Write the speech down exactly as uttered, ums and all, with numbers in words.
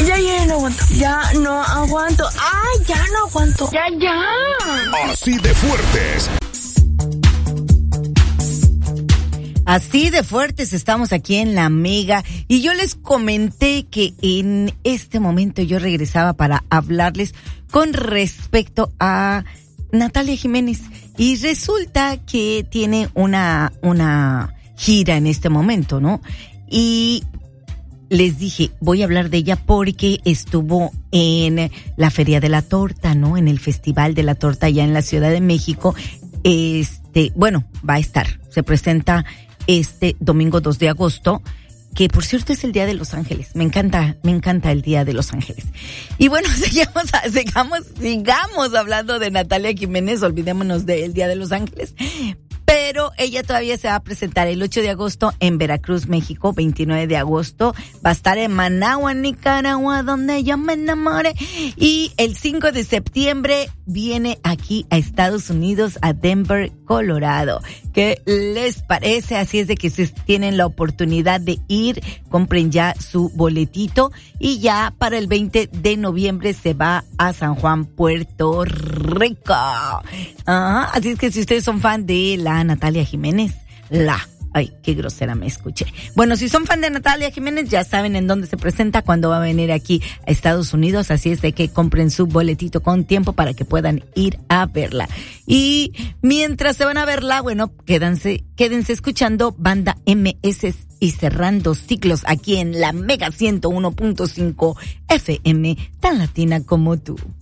Ya, ya no aguanto. Ya no aguanto. Ay, ya no aguanto. Ya, ya. Así de fuertes. Así de fuertes estamos aquí en La Mega y yo les comenté que en este momento yo regresaba para hablarles con respecto a Natalia Jiménez y resulta que tiene una, una gira en este momento, ¿no? Y les dije, voy a hablar de ella porque estuvo en la Feria de la Torta, ¿no? En el Festival de la Torta allá en la Ciudad de México. Este, bueno, va a estar, se presenta este domingo dos de agosto, que por cierto es el Día de Los Ángeles. Me encanta, me encanta el Día de Los Ángeles. Y bueno, sigamos, sigamos, sigamos hablando de Natalia Jiménez, olvidémonos del Día de Los Ángeles. Pero ella todavía se va a presentar el ocho de agosto en Veracruz, México, veintinueve de agosto. Va a estar en Managua, Nicaragua, donde yo me enamoré. Y el cinco de septiembre viene aquí a Estados Unidos, a Denver, Colorado. ¿Qué les parece? Así es de que si tienen la oportunidad de ir, compren ya su boletito. Y ya para el veinte de noviembre se va a San Juan, Puerto Rico. Ah, así es que si ustedes son fan de la Natalia Jiménez, la... Ay, qué grosera me escuché. Bueno, si son fan de Natalia Jiménez, ya saben en dónde se presenta, cuando va a venir aquí a Estados Unidos, así es de que compren su boletito con tiempo para que puedan ir a verla. Y mientras se van a verla, bueno, quédense, quédense escuchando Banda M S y cerrando ciclos aquí en la Mega ciento uno punto cinco F M, tan latina como tú.